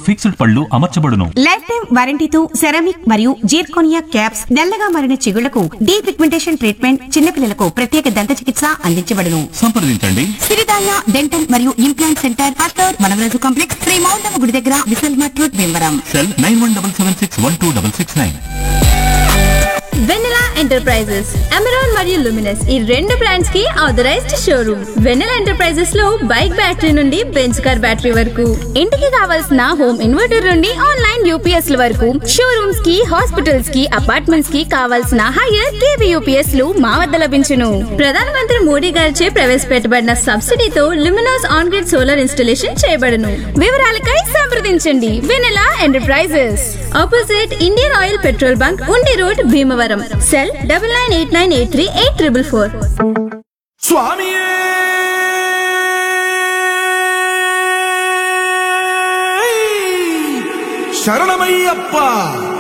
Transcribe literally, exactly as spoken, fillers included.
Fixed పళ్ళు అమర్చబడును. Life time వారంటీతో ceramic మరియు zirconia caps, నల్లగా మారిన చిగుళ్లకు డీ పిగ్మెంటేషన్ ట్రీట్మెంట్, చిన్నపిల్లలకు ప్రత్యేక దంత చికిత్స అందించబడును. సంప్రదించండి సిరిధాన్య డెంటల్ మరియు implant centre, Athur Vanavaraju complex, Shri Moundamma గుడి దగ్గర, Vishal mart road, Bhimavaram. Cell nine one double seven six one two double six nine. వెన్నెలా ఎంటర్ప్రైజెస్, అమెరాన్ మరియు లుమినస్ ఈ రెండు బ్రాండ్స్ కి ఆథరైజ్డ్ షోరూమ్. వెన్నెలా ఎంటర్ప్రైజెస్ లో బైక్ బ్యాటరీ నుండి బెంచ్ కార్ బ్యాటరీ వరకు, ఇంటికి కావాల్సిన హోమ్ ఇన్వర్టర్ నుండి ఆన్లైన్ యూపీఎస్ ల వరకు, షోరూమ్స్ కి, హాస్పిటల్స్ కి, అపార్ట్మెంట్స్ కి కావాల్సిన హైయర్ కేవీ యూపీఎస్ లు మా వద్ద లభించును. ప్రధానమంత్రి మోడీ గారిచే ప్రవేశపెట్టబడిన సబ్సిడీతో Luminous on grid solar installation చేయబడును. వివరాలకై సంప్రదించండి వెన్నెలా enterprises, opposite Indian oil petrol bunk, ఉండి road, Bhimavaram. Cell double nine eight nine eight three eight triple four. స్వామియే శరణమయ్యప్ప.